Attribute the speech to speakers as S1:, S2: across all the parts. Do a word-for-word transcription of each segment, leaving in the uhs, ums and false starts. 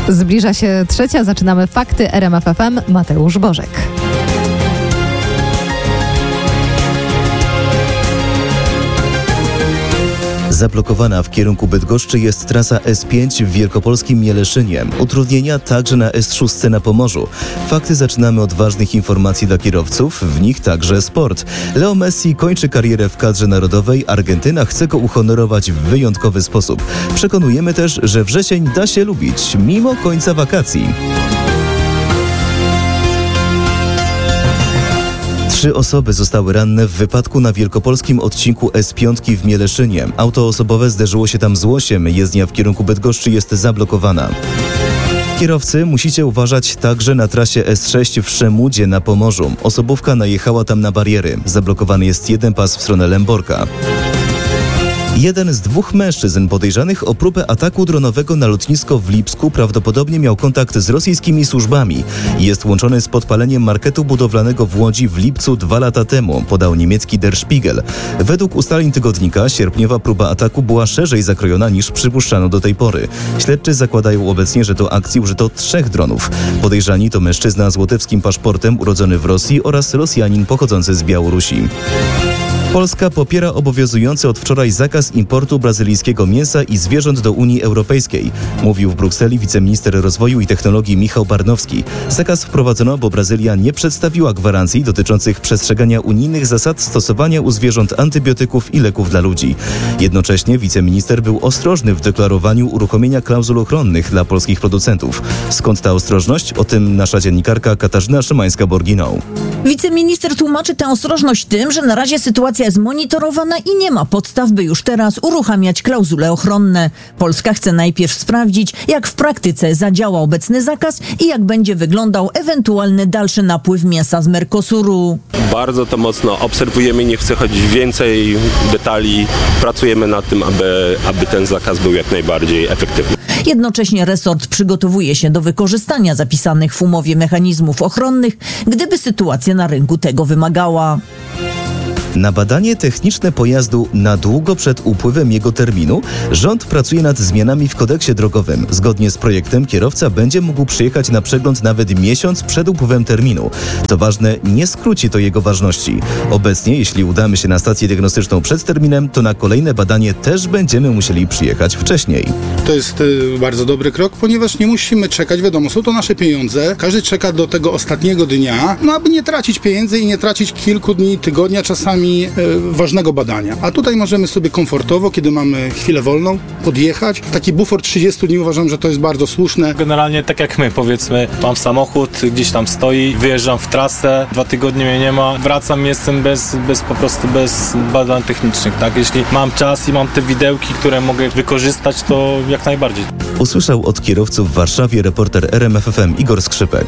S1: Zbliża się trzecia, zaczynamy fakty R M F F M. Mateusz Bożek.
S2: Zablokowana w kierunku Bydgoszczy jest trasa S pięć w wielkopolskim Mieleszynie. Utrudnienia także na S sześć na Pomorzu. Fakty zaczynamy od ważnych informacji dla kierowców, w nich także sport. Leo Messi kończy karierę w kadrze narodowej. Argentyna chce go uhonorować w wyjątkowy sposób. Przekonujemy też, że wrzesień da się lubić, mimo końca wakacji. Trzy osoby zostały ranne w wypadku na wielkopolskim odcinku S pięć w Mieleszynie. Auto osobowe zderzyło się tam z łosiem. Jezdnia w kierunku Bydgoszczy jest zablokowana. Kierowcy, musicie uważać także na trasie S sześć w Szemudzie na Pomorzu. Osobówka najechała tam na bariery. Zablokowany jest jeden pas w stronę Lęborka. Jeden z dwóch mężczyzn podejrzanych o próbę ataku dronowego na lotnisko w Lipsku prawdopodobnie miał kontakt z rosyjskimi służbami. Jest łączony z podpaleniem marketu budowlanego w Łodzi w lipcu dwa lata temu, podał niemiecki Der Spiegel. Według ustaleń tygodnika sierpniowa próba ataku była szerzej zakrojona niż przypuszczano do tej pory. Śledczy zakładają obecnie, że do akcji użyto trzech dronów. Podejrzani to mężczyzna z łotewskim paszportem urodzony w Rosji oraz Rosjanin pochodzący z Białorusi. Polska popiera obowiązujący od wczoraj zakaz importu brazylijskiego mięsa i zwierząt do Unii Europejskiej, mówił w Brukseli wiceminister rozwoju i technologii Michał Barnowski. Zakaz wprowadzono, bo Brazylia nie przedstawiła gwarancji dotyczących przestrzegania unijnych zasad stosowania u zwierząt antybiotyków i leków dla ludzi. Jednocześnie wiceminister był ostrożny w deklarowaniu uruchomienia klauzul ochronnych dla polskich producentów. Skąd ta ostrożność? O tym nasza dziennikarka Katarzyna Szymańska-Borginą.
S3: Wiceminister tłumaczy tę ostrożność tym, że na razie sytuacja jest monitorowana i nie ma podstaw, by już teraz uruchamiać klauzule ochronne. Polska chce najpierw sprawdzić, jak w praktyce zadziała obecny zakaz i jak będzie wyglądał ewentualny dalszy napływ mięsa z Mercosuru.
S4: Bardzo to mocno obserwujemy, nie chcę chodzić więcej detali. Pracujemy nad tym, aby, aby ten zakaz był jak najbardziej efektywny.
S3: Jednocześnie resort przygotowuje się do wykorzystania zapisanych w umowie mechanizmów ochronnych, gdyby sytuacja na rynku tego wymagała.
S2: Na badanie techniczne pojazdu na długo przed upływem jego terminu rząd pracuje nad zmianami w kodeksie drogowym. Zgodnie z projektem kierowca będzie mógł przyjechać na przegląd nawet miesiąc przed upływem terminu. Co ważne, nie skróci to jego ważności. Obecnie, jeśli udamy się na stację diagnostyczną przed terminem, to na kolejne badanie też będziemy musieli przyjechać wcześniej.
S5: To jest y, bardzo dobry krok, ponieważ nie musimy czekać. Wiadomo, są to nasze pieniądze. Każdy czeka do tego ostatniego dnia, no aby nie tracić pieniędzy i nie tracić kilku dni, tygodnia, czasami ważnego badania. A tutaj możemy sobie komfortowo, kiedy mamy chwilę wolną, podjechać. Taki bufor trzydzieści dni uważam, że to jest bardzo słuszne.
S6: Generalnie tak jak my, powiedzmy, mam samochód, gdzieś tam stoi, wyjeżdżam w trasę, dwa tygodnie mnie nie ma, wracam, jestem bez, bez po prostu bez badań technicznych, tak? Jeśli mam czas i mam te widełki, które mogę wykorzystać, to jak najbardziej.
S2: Usłyszał od kierowców w Warszawie reporter R M F F M Igor Skrzypek.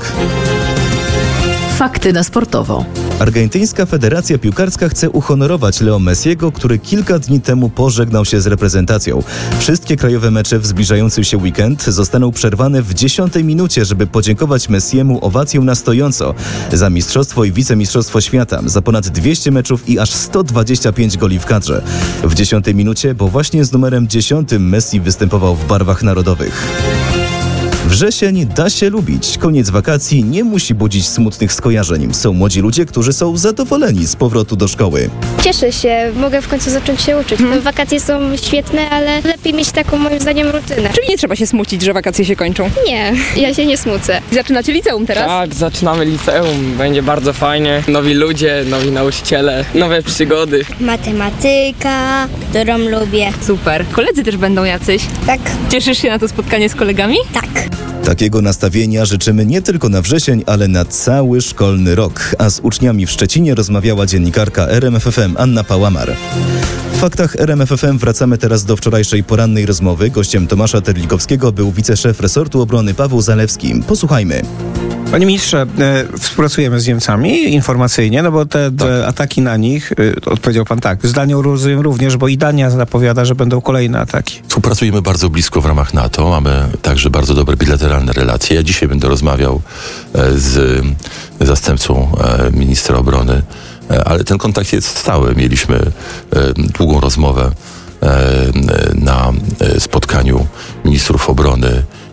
S1: Fakty na sportowo.
S2: Argentyńska Federacja Piłkarska chce uhonorować Leo Messiego, który kilka dni temu pożegnał się z reprezentacją. Wszystkie krajowe mecze w zbliżający się weekend zostaną przerwane w dziesiątej minucie, żeby podziękować Messiemu owacją na stojąco za mistrzostwo i wicemistrzostwo świata, za ponad dwieście meczów i aż sto dwadzieścia pięć goli w kadrze. W dziesiątej minucie, bo właśnie z numerem dziesiątym Messi występował w barwach narodowych. Wrzesień da się lubić. Koniec wakacji nie musi budzić smutnych skojarzeń. Są młodzi ludzie, którzy są zadowoleni z powrotu do szkoły.
S7: Cieszę się, mogę w końcu zacząć się uczyć. Hmm. Wakacje są świetne, ale lepiej mieć taką, moim zdaniem, rutynę.
S8: Czyli nie trzeba się smucić, że wakacje się kończą?
S7: Nie, ja się nie smucę.
S8: Zaczynacie liceum teraz?
S9: Tak, zaczynamy liceum. Będzie bardzo fajnie. Nowi ludzie, nowi nauczyciele, nowe przygody.
S7: Matematyka, którą lubię.
S8: Super. Koledzy też będą jacyś?
S7: Tak.
S8: Cieszysz się na to spotkanie z kolegami?
S7: Tak.
S2: Takiego nastawienia życzymy nie tylko na wrzesień, ale na cały szkolny rok. A z uczniami w Szczecinie rozmawiała dziennikarka R M F F M Anna Pałamar. W faktach R M F F M wracamy teraz do wczorajszej porannej rozmowy. Gościem Tomasza Terlikowskiego był wiceszef resortu obrony Paweł Zalewski. Posłuchajmy.
S10: Panie ministrze, e, współpracujemy z Niemcami informacyjnie, no bo te, te tak. ataki na nich, e, odpowiedział pan tak, z Danią rozumiem również, bo i Dania zapowiada, że będą kolejne ataki.
S11: Współpracujemy bardzo blisko w ramach NATO, mamy także bardzo dobre bilateralne relacje. Ja dzisiaj będę rozmawiał e, z zastępcą e, ministra obrony, e, ale ten kontakt jest stały. Mieliśmy e, długą rozmowę e, na spotkaniu ministrów obrony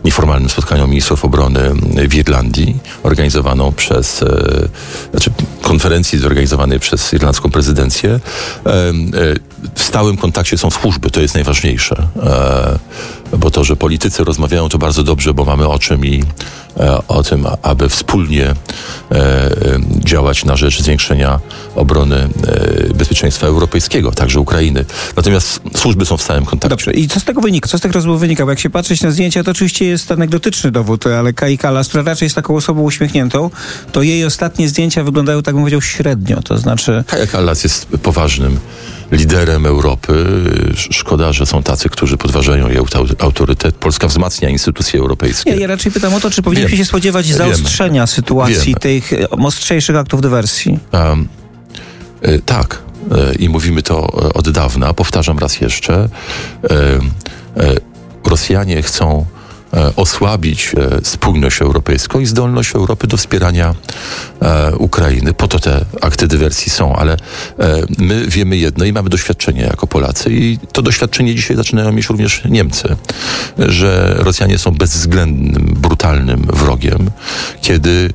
S11: nieformalnym spotkaniu ministrów obrony w Irlandii, organizowaną przez, e, znaczy konferencji zorganizowanej przez irlandzką prezydencję. E, e, w stałym kontakcie są służby, to jest najważniejsze. E, bo to, że politycy rozmawiają, to bardzo dobrze, bo mamy o czym i e, o tym, aby wspólnie e, e, działać na rzecz zwiększenia obrony e, bezpieczeństwa europejskiego, także Ukrainy. Natomiast służby są w stałym kontakcie.
S10: Dobrze. I co z tego wynika? Co z tych rozmów wynika? Bo jak się patrzeć na zdjęcia, to oczywiście jest anegdotyczny dowód, ale Kaja Kallas, która raczej jest taką osobą uśmiechniętą, to jej ostatnie zdjęcia wyglądają, tak bym powiedział, średnio. To znaczy...
S11: Kaja Kallas jest poważnym liderem Europy. Szkoda, że są tacy, którzy podważają jej autorytet. Polska wzmacnia instytucje europejskie.
S10: Nie, ja raczej pytam o to, czy powinniśmy się spodziewać zaostrzenia Wiem. sytuacji, Wiem. tych ostrzejszych aktów dywersji. Um,
S11: y, tak. Y, I mówimy to od dawna. Powtarzam raz jeszcze. Y, y, Rosjanie chcą osłabić spójność europejską i zdolność Europy do wspierania e, Ukrainy. Po to te akty dywersji są, ale e, my wiemy jedno i mamy doświadczenie jako Polacy i to doświadczenie dzisiaj zaczynają mieć również Niemcy, że Rosjanie są bezwzględnym, brutalnym wrogiem, kiedy,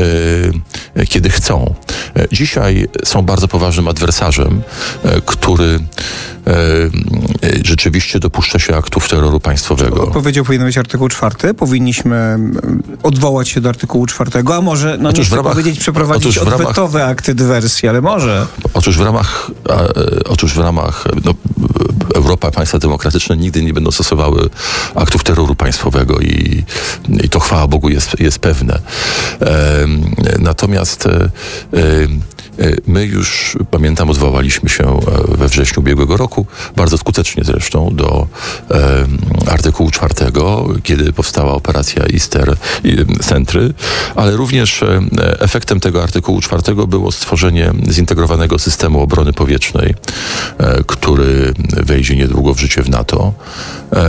S11: e, kiedy chcą. E, dzisiaj są bardzo poważnym adwersarzem, e, który e, rzeczywiście dopuszcza się aktów terroru państwowego.
S10: Powiedział, powinien być artykuł czwarty. Powinniśmy odwołać się do artykułu czwartego, a może, no nie chcę ramach, powiedzieć, przeprowadzić odwetowe ramach, akty dywersji, ale może.
S11: Otóż w ramach, a, otóż w ramach no, Europa, państwa demokratyczne nigdy nie będą stosowały aktów terroru państwowego i, i to chwała Bogu jest, jest pewne. E, natomiast e, my już, pamiętam, odwołaliśmy się we wrześniu ubiegłego roku, bardzo skutecznie zresztą, do e, artykułu czwartego, kiedy powstała operacja Easter Sentry, ale również e, efektem tego artykułu czwartego było stworzenie zintegrowanego systemu obrony powietrznej, e, który wejdzie niedługo w życie w NATO. E,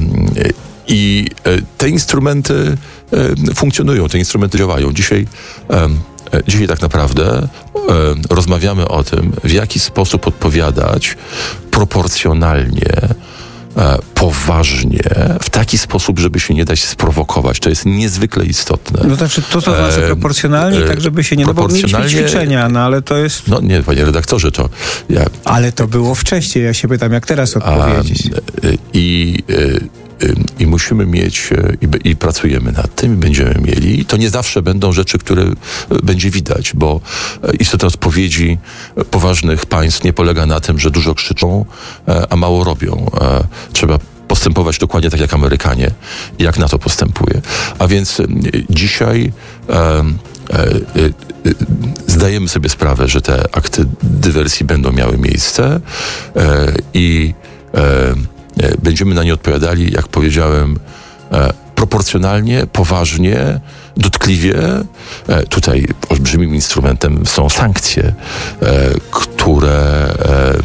S11: I te instrumenty e, funkcjonują, te instrumenty działają. Dzisiaj e, Dzisiaj tak naprawdę e, rozmawiamy o tym, w jaki sposób odpowiadać proporcjonalnie, e, poważnie, w taki sposób, żeby się nie dać sprowokować. To jest niezwykle istotne.
S10: No znaczy, to to znaczy proporcjonalnie, e, tak żeby się nie... No bo mieliśmy ćwiczenia, no ale to jest...
S11: No nie, panie redaktorze, to... Ja,
S10: ale to było wcześniej, ja się pytam, jak teraz odpowiedzieć.
S11: A, I... E, I musimy mieć, i, i pracujemy nad tym, i będziemy mieli. I to nie zawsze będą rzeczy, które będzie widać, bo istota odpowiedzi poważnych państw nie polega na tym, że dużo krzyczą, a mało robią. Trzeba postępować dokładnie tak jak Amerykanie, jak NATO postępuje. A więc dzisiaj e, e, e, zdajemy sobie sprawę, że te akty dywersji będą miały miejsce e, i e, będziemy na nie odpowiadali, jak powiedziałem, e, proporcjonalnie, poważnie, dotkliwie. E, tutaj olbrzymim instrumentem są sankcje, e, które e,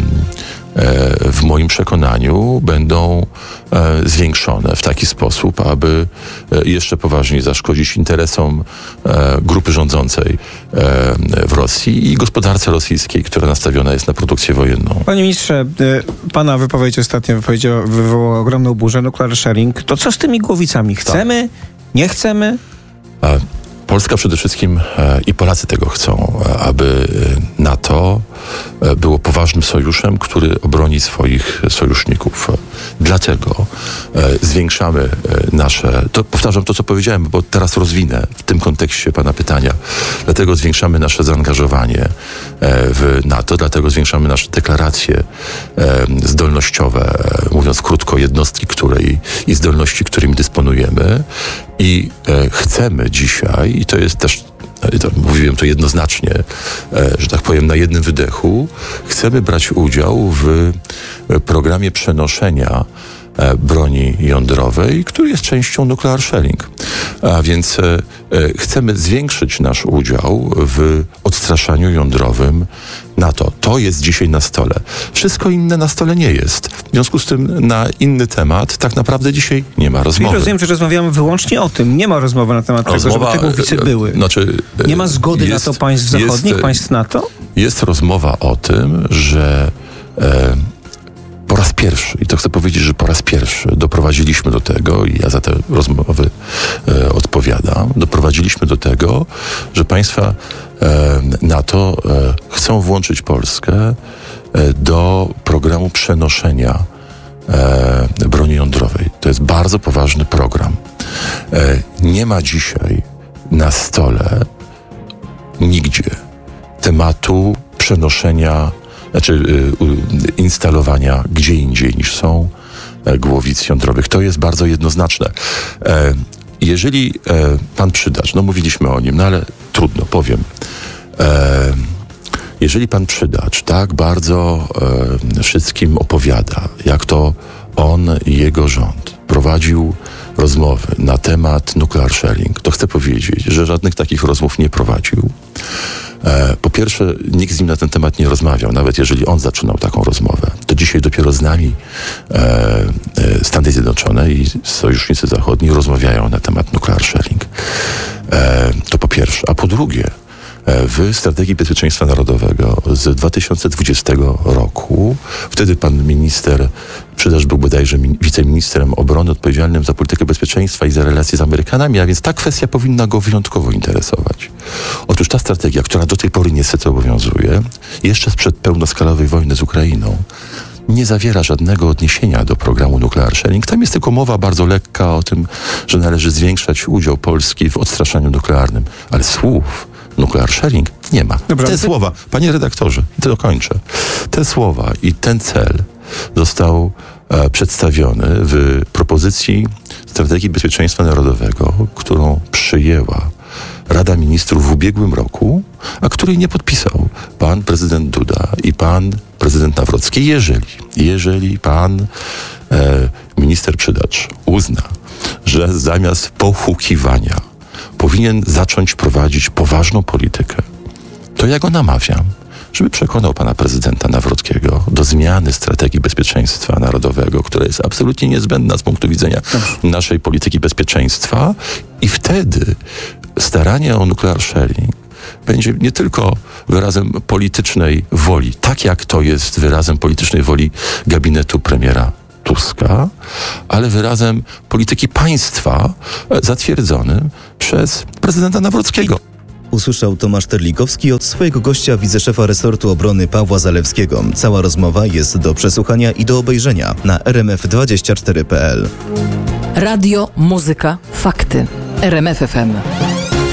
S11: e, w moim przekonaniu będą e, zwiększone w taki sposób, aby e, jeszcze poważniej zaszkodzić interesom e, grupy rządzącej e, w Rosji i gospodarce rosyjskiej, która nastawiona jest na produkcję wojenną.
S10: Panie ministrze, y, pana wypowiedź ostatnio wywołała ogromną burzę, nuclear sharing. To co z tymi głowicami? Chcemy? Tak. Nie chcemy?
S11: A Polska przede wszystkim e, i Polacy tego chcą, e, aby NATO e, było poważnym sojuszem, który obroni swoich sojuszników. Dlatego e, zwiększamy e, nasze, to powtarzam to, co powiedziałem, bo teraz rozwinę w tym kontekście pana pytania. Dlatego zwiększamy nasze zaangażowanie e, w NATO, dlatego zwiększamy nasze deklaracje e, zdolnościowe, e, mówiąc krótko, jednostki, której i zdolności, którymi dysponujemy. I e, chcemy dzisiaj, i to jest też, to mówiłem to jednoznacznie, e, że tak powiem, na jednym wydechu, chcemy brać udział w programie przenoszenia e, broni jądrowej, który jest częścią nuclear sharing. A więc e, e, chcemy zwiększyć nasz udział w odstraszaniu jądrowym NATO. To jest dzisiaj na stole. Wszystko inne na stole nie jest. W związku z tym na inny temat tak naprawdę dzisiaj nie ma rozmowy.
S10: I rozumiem, że rozmawiamy wyłącznie o tym. Nie ma rozmowy na temat Rozmowa, tego, żeby te głowice były.
S11: Znaczy,
S10: nie ma zgody jest, na to państw zachodnich,
S11: jest,
S10: państw NATO?
S11: Jest rozmowa o tym, że e, po raz pierwszy, i to chcę powiedzieć, że po raz pierwszy doprowadziliśmy do tego, i ja za te rozmowy e, odpowiadam, doprowadziliśmy do tego, że państwa e, NATO e, chcą włączyć Polskę e, do programu przenoszenia e, broni jądrowej. To jest bardzo poważny program. E, nie ma dzisiaj na stole nigdzie tematu przenoszenia, znaczy y, y, instalowania gdzie indziej niż są e, głowic jądrowych. To jest bardzo jednoznaczne. E, jeżeli e, pan Przydacz, no mówiliśmy o nim, no ale trudno, powiem. E, jeżeli pan Przydacz tak bardzo e, wszystkim opowiada, jak to on i jego rząd prowadził rozmowy na temat nuclear sharing, to chcę powiedzieć, że żadnych takich rozmów nie prowadził. E, po pierwsze, nikt z nim na ten temat nie rozmawiał, nawet jeżeli on zaczynał taką rozmowę. To dzisiaj dopiero z nami e, e, Stany Zjednoczone i sojusznicy zachodni rozmawiają na temat nuclear sharing. E, to po pierwsze. A po drugie, w Strategii Bezpieczeństwa Narodowego z dwa tysiące dwudziestego roku, wtedy pan minister Przydacz był bodajże min- wiceministrem obrony odpowiedzialnym za politykę bezpieczeństwa i za relacje z Amerykanami, a więc ta kwestia powinna go wyjątkowo interesować. Otóż ta strategia, która do tej pory niestety obowiązuje, jeszcze sprzed pełnoskalowej wojny z Ukrainą, nie zawiera żadnego odniesienia do programu nuclear sharing. Tam jest tylko mowa bardzo lekka o tym, że należy zwiększać udział Polski w odstraszaniu nuklearnym, ale słów nuclear sharing nie ma. Dobra, te ty... słowa, panie redaktorze, to dokończę. Te słowa i ten cel został e, przedstawiony w propozycji Strategii Bezpieczeństwa Narodowego, którą przyjęła Rada Ministrów w ubiegłym roku, a której nie podpisał pan prezydent Duda i pan prezydent Nawrocki. Jeżeli, jeżeli pan e, minister Przydacz uzna, że zamiast pohukiwania powinien zacząć prowadzić poważną politykę, to ja go namawiam, żeby przekonał pana prezydenta Nawrockiego do zmiany strategii bezpieczeństwa narodowego, która jest absolutnie niezbędna z punktu widzenia naszej polityki bezpieczeństwa, i wtedy staranie o nuclear sharing będzie nie tylko wyrazem politycznej woli, tak jak to jest wyrazem politycznej woli gabinetu premiera Tuska, ale wyrazem polityki państwa zatwierdzonym przez prezydenta Nawrockiego.
S2: Usłyszał Tomasz Terlikowski od swojego gościa, wiceszefa resortu obrony Pawła Zalewskiego. Cała rozmowa jest do przesłuchania i do obejrzenia na r m f dwadzieścia cztery kropka p l.
S12: Radio, muzyka, fakty. R M F F M.